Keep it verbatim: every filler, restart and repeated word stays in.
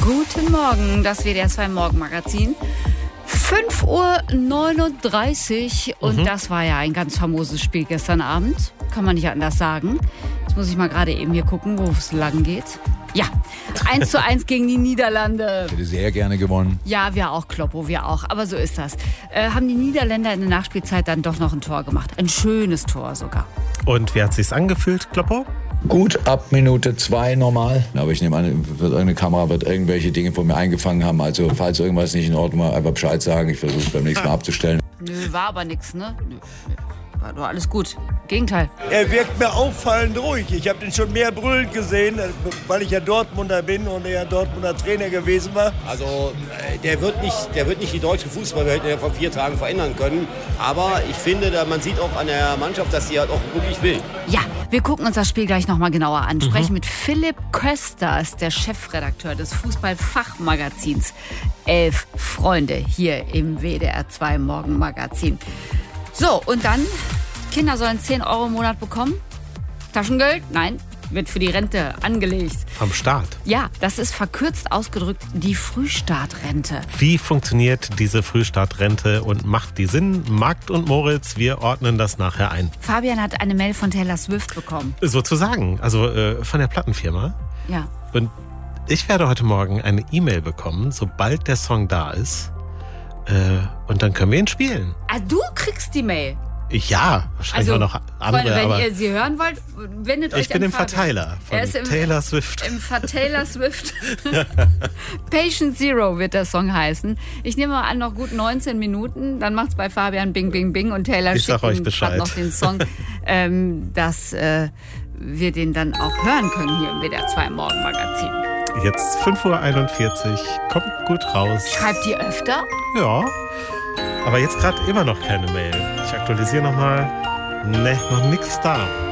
Guten Morgen, das W D R zwei Morgenmagazin. fünf Uhr neununddreißig und mhm. das war ja ein ganz famoses Spiel gestern Abend. Kann man nicht anders sagen. Jetzt muss ich mal gerade eben hier gucken, wo es lang geht. Ja, eins zu eins gegen die Niederlande. Ich hätte sehr gerne gewonnen. Ja, wir auch, Kloppo, wir auch. Aber so ist das. Äh, haben die Niederländer in der Nachspielzeit dann doch noch ein Tor gemacht. Ein schönes Tor sogar. Und wie hat es sich angefühlt, Kloppo? Gut, ab Minute zwei normal. Aber ich nehme an, wird irgendeine Kamera wird irgendwelche Dinge von mir eingefangen haben. Also falls irgendwas nicht in Ordnung war, einfach Bescheid sagen. Ich versuche es beim nächsten Mal abzustellen. Nö, war aber nix, ne? Nö, nö. War doch alles gut. Gegenteil. Er wirkt mir auffallend ruhig. Ich habe den schon mehr brüllend gesehen, weil ich ja Dortmunder bin und er ja Dortmunder Trainer gewesen war. Also der wird nicht, der wird nicht die deutsche Fußballwelt vor vier Tagen verändern können. Aber ich finde, man sieht auch an der Mannschaft, dass sie halt auch wirklich will. Ja, wir gucken uns das Spiel gleich nochmal genauer an. Mhm. Sprechen mit Philipp Kösters, der Chefredakteur des Fußballfachmagazins Elf Freunde hier im W D R zwei Morgenmagazin. So, und dann, Kinder sollen zehn Euro im Monat bekommen. Taschengeld? Nein, wird für die Rente angelegt. Vom Staat? Ja, das ist verkürzt ausgedrückt die Frühstartrente. Wie funktioniert diese Frühstartrente und macht die Sinn? Markt und Moritz, wir ordnen das nachher ein. Fabian hat eine Mail von Taylor Swift bekommen. Sozusagen, also äh, von der Plattenfirma. Ja. Und ich werde heute Morgen eine E-Mail bekommen, sobald der Song da ist. Äh, und dann können wir ihn spielen. Ah, du kriegst die Mail? Ja, wahrscheinlich also, auch noch andere. Freunde, wenn aber ihr sie hören wollt, wendet euch ich bin an im Fabian. Verteiler von Er ist im, Taylor Swift. Im Ver- Taylor Swift. Patient Zero wird der Song heißen. Ich nehme mal an, noch gut neunzehn Minuten. Dann macht's bei Fabian Bing, Bing, Bing und Taylor ich sag euch schickt noch den Song, ähm, dass äh, wir den dann auch hören können hier im W D R zwei Morgenmagazin. Jetzt fünf Uhr einundvierzig, kommt gut raus. Schreibt ihr öfter? Ja, aber jetzt gerade immer noch keine Mail. Ich aktualisiere nochmal. Ne, noch nichts da.